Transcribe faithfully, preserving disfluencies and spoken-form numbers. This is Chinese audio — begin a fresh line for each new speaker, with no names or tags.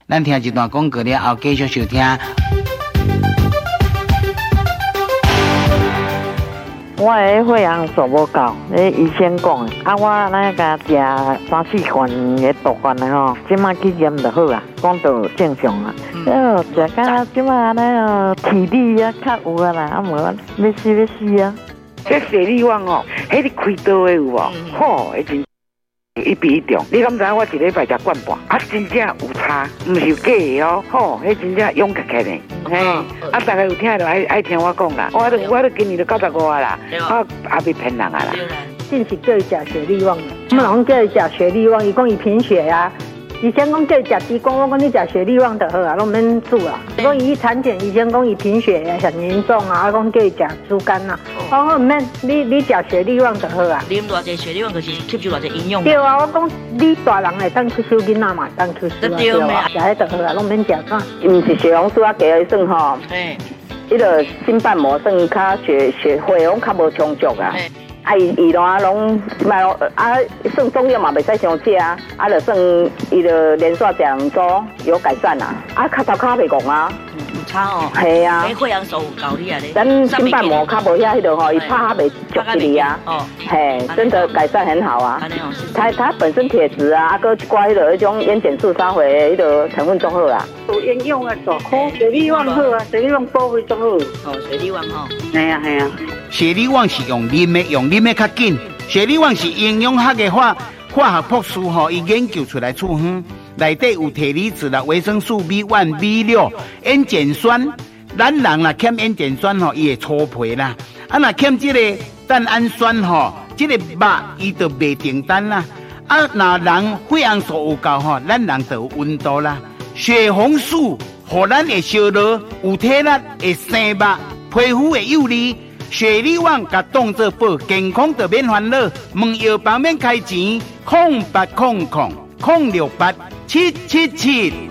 咱听一段广告了后，继续收听。
我的血氧素无够，迄医生讲的。啊，我那个食三四罐的毒丸的吼，即马去验就好啊，讲就正常啊。哦，食到即马那个体力啊较有啊啦，啊无要死要死啊。
这血力旺哦，迄你开刀的有无？吼，迄真一比一重。你敢知我一礼拜食罐半，啊，真正有差，毋是假的哦。吼，迄真正勇起起呢。嘿，啊，大家有听就爱爱听我讲啦。我都我都今年都九十五啊啦，我也袂骗人啊啦。
近期叫伊食血力旺，我们老公叫伊食血力旺，伊讲伊贫血啊。以前讲叫伊食猪肝，我讲你食血力旺就好啊，拢免煮啊。讲伊去产检，以前讲伊贫血很严重啊，我讲叫伊食猪肝啊。我讲唔免，你你食血力旺就好啊。
啉偌济血力旺，就是吸收偌济营养。
对啊，我讲你大人会当吸收，囡仔嘛会当吸收啊。对啊，食迄就好啊，拢免食啥。
毋是血红素啊，加来算吼。诶。迄个心瓣膜算较血血血红较无充足啊。啊，伊伊拢拢卖啊，算中药嘛袂使伤食啊，啊，就算伊就连续食两周有改善啦，啊，脚头骹袂戆啊，
有差哦，
系啊，
你血氧素有够厉害咧，
咱心瓣膜较无遐迄度吼，伊拍较袂足一哩啊，哦，嘿，真的改善很好啊，它它本身铁质啊，啊，搁一寡迄个迄种烟碱素啥货迄个成分综合啊，
有营养啊，大颗，血力旺好啊，血力旺保卫综合，
哦，血力旺吼，
系啊系啊。
血力旺是用啉的，用啉的较紧。血力旺是营养学的化化学博士吼，伊研究出来处方，内底有铁离子啦、维生素 B 一、B 六、烟碱酸。咱人啦欠烟碱酸吼，伊会粗皮啦。啊，若欠这个蛋氨酸吼，这个肉伊就袂订单啦。啊，若人血氧素有够吼，咱人就有温度啦。血红素互咱会烧热，有体力，会生肉，皮肤会幼丽。血力旺甲当作宝，健康就免烦恼。问药房免开钱，空八空空空六八七七七。